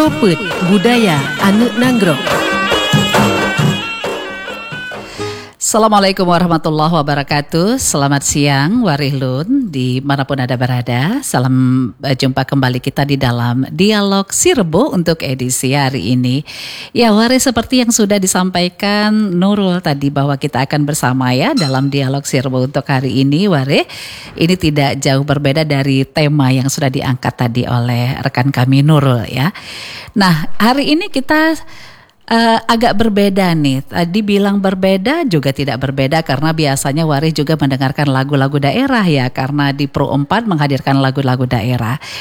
Kopet Budaya Anu Nanggro. Assalamualaikum warahmatullahi wabarakatuh. Selamat siang Warihlun dimanapun Anda berada. Salam jumpa kembali kita di dalam Dialog Si Rebo untuk edisi hari ini. Ya Wari, seperti yang sudah disampaikan Nurul tadi bahwa kita akan bersama ya dalam Dialog Si Rebo untuk hari ini Wari. Ini tidak jauh berbeda dari tema yang sudah diangkat tadi oleh rekan kami Nurul ya. Nah hari ini kita agak berbeda nih. Tadi bilang berbeda juga tidak berbeda karena biasanya Wari juga mendengarkan lagu-lagu daerah ya, karena di Pro 4 menghadirkan lagu-lagu daerah.